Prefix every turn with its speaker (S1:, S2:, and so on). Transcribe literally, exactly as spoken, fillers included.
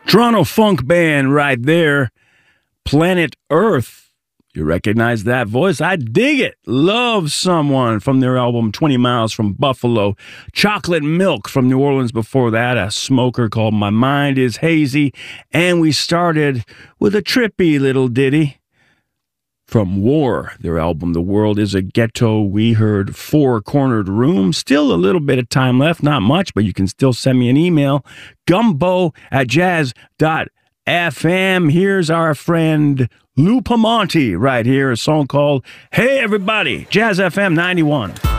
S1: Toronto funk band right there, Planet Earth. You recognize that voice? I dig it. Love Someone from their album twenty miles from Buffalo. Chocolate Milk from New Orleans before that. A smoker called My Mind is Hazy. And we started with a trippy little ditty from War, their album The World is a Ghetto. We heard Four Cornered Room. Still a little bit of time left, not much, but you can still send me an email. Gumbo at jazz dot f m. Here's our friend Lou Pamonte right here, a song called Hey Everybody, Jazz F M ninety-one.